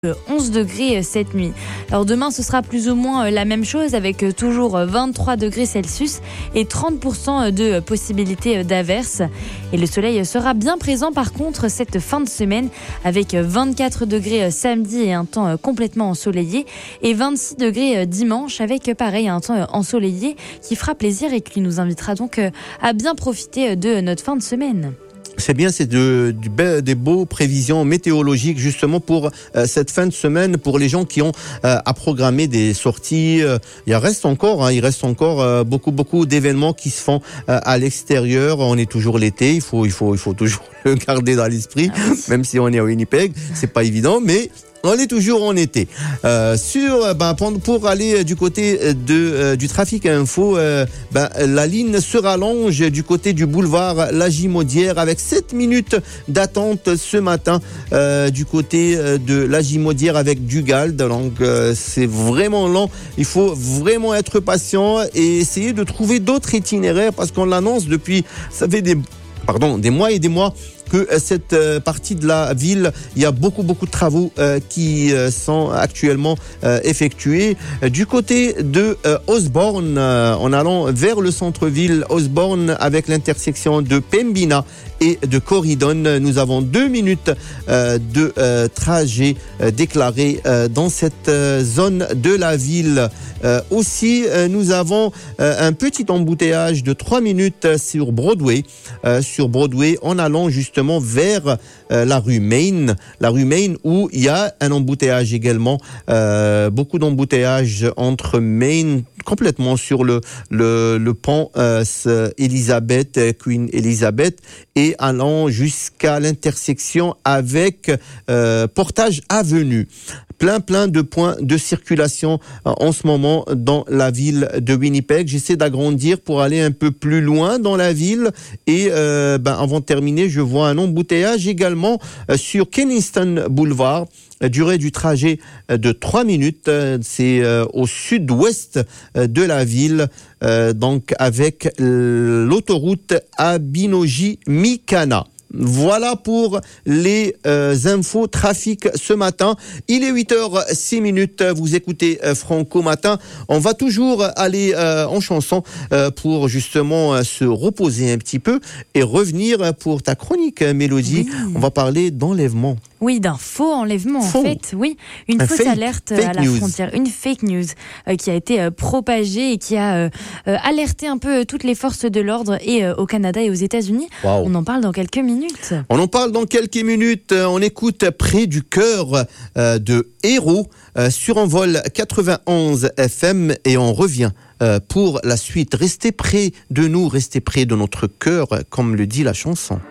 11 degrés cette nuit. Alors demain, ce sera plus ou moins la même chose avec toujours 23 degrés Celsius et 30% de possibilité d'averse. Et le soleil sera bien présent par contre cette fin de semaine avec 24 degrés samedi et un temps complètement ensoleillé et 26 degrés dimanche avec pareil un temps ensoleillé qui fera plaisir et qui nous invitera donc à bien profiter de notre fin de semaine. C'est bien, c'est des beaux prévisions météorologiques justement pour cette fin de semaine, pour les gens qui ont à programmer des sorties. Il reste encore beaucoup d'événements qui se font à l'extérieur. On est toujours l'été, il faut toujours le garder dans l'esprit, même si on est à Winnipeg, c'est pas évident, mais on est toujours en été. Pour aller du côté du trafic info, la ligne se rallonge du côté du boulevard Lagimaudière avec 7 minutes d'attente ce matin du côté de Lagimaudière avec Dugald. Donc c'est vraiment lent. Il faut vraiment être patient et essayer de trouver d'autres itinéraires parce qu'on l'annonce depuis, ça fait des mois et des mois que cette partie de la ville, il y a beaucoup de travaux qui sont actuellement effectués. Du côté de Osborne, en allant vers le centre-ville Osborne avec l'intersection de Pembina et de Corridon, nous avons 2 minutes de trajet déclaré dans cette zone de la ville. Aussi, nous avons un petit embouteillage de 3 minutes sur Broadway en allant justement vers la rue Main où il y a un embouteillage également, beaucoup d'embouteillages entre Main complètement sur le pont Queen Elizabeth et allant jusqu'à l'intersection avec Portage Avenue. Plein de points de circulation en ce moment dans la ville de Winnipeg. J'essaie d'agrandir pour aller un peu plus loin dans la ville et avant de terminer, je vois un embouteillage également sur Kenniston Boulevard. Durée du trajet de 3 minutes, c'est au sud-ouest de la ville, donc avec l'autoroute Abinogi-Mikana. Voilà pour les infos trafic ce matin. Il est 8h06. Vous écoutez Franco Matin. On va toujours aller en chanson pour justement se reposer un petit peu et revenir pour ta chronique, Mélodie. Oui. On va parler d'enlèvement. Oui, d'un faux enlèvement en fait. Oui, une fausse alerte à la frontière. Une fake news qui a été propagée et qui a alerté un peu toutes les forces de l'ordre et au Canada et aux États-Unis. Wow. On en parle dans quelques minutes. On écoute Près du cœur de Héros sur Envol 91 FM et on revient pour la suite. Restez près de nous, restez près de notre cœur, comme le dit la chanson.